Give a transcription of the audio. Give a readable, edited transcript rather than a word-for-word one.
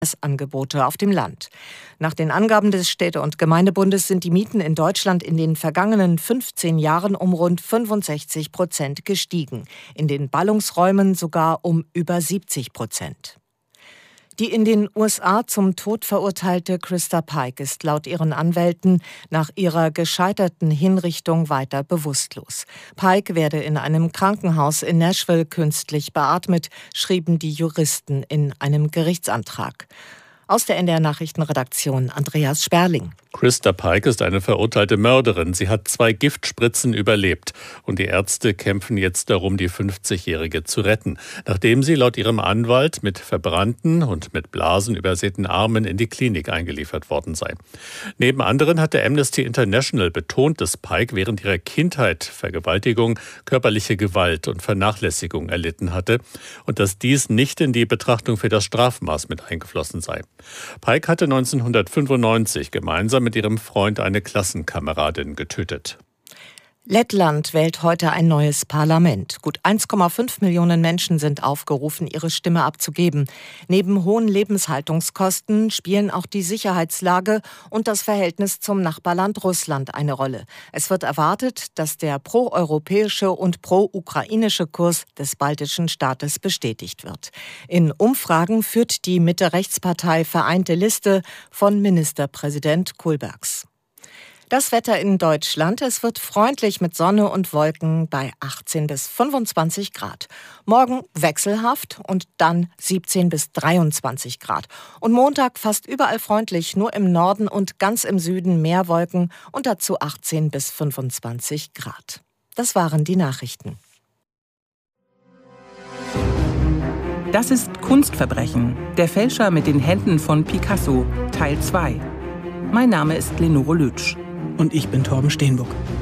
Angebote auf dem Land. Nach den Angaben des Städte- und Gemeindebundes sind die Mieten in Deutschland in den vergangenen 15 Jahren um rund 65% gestiegen. In den Ballungsräumen sogar um über 70%. Die in den USA zum Tod verurteilte Christa Pike ist laut ihren Anwälten nach ihrer gescheiterten Hinrichtung weiter bewusstlos. Pike werde in einem Krankenhaus in Nashville künstlich beatmet, schrieben die Juristen in einem Gerichtsantrag. Aus der NDR-Nachrichtenredaktion Andreas Sperling. Christa Pike ist eine verurteilte Mörderin. Sie hat 2 Giftspritzen überlebt. Und die Ärzte kämpfen jetzt darum, die 50-Jährige zu retten, nachdem sie laut ihrem Anwalt mit verbrannten und mit Blasen übersäten Armen in die Klinik eingeliefert worden sei. Neben anderen hatte Amnesty International betont, dass Pike während ihrer Kindheit Vergewaltigung, körperliche Gewalt und Vernachlässigung erlitten hatte und dass dies nicht in die Betrachtung für das Strafmaß mit eingeflossen sei. Pike hatte 1995 gemeinsam mit ihrem Freund eine Klassenkameradin getötet. Lettland wählt heute ein neues Parlament. Gut 1,5 Millionen Menschen sind aufgerufen, ihre Stimme abzugeben. Neben hohen Lebenshaltungskosten spielen auch die Sicherheitslage und das Verhältnis zum Nachbarland Russland eine Rolle. Es wird erwartet, dass der proeuropäische und pro-ukrainische Kurs des baltischen Staates bestätigt wird. In Umfragen führt die Mitte-Rechts-Partei Vereinte Liste von Ministerpräsident Kohlbergs. Das Wetter in Deutschland, es wird freundlich mit Sonne und Wolken bei 18 bis 25 Grad. Morgen wechselhaft und dann 17 bis 23 Grad. Und Montag fast überall freundlich, nur im Norden und ganz im Süden mehr Wolken und dazu 18 bis 25 Grad. Das waren die Nachrichten. Das ist Kunstverbrechen, der Fälscher mit den Händen von Picasso, Teil 2. Mein Name ist Lenore Lütsch. Und ich bin Torben Steenbuck.